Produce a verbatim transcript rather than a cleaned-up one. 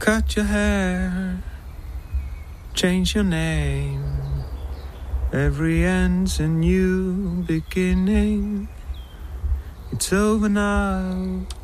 Cut your hair, change your name. Every end's a new beginning. It's over now.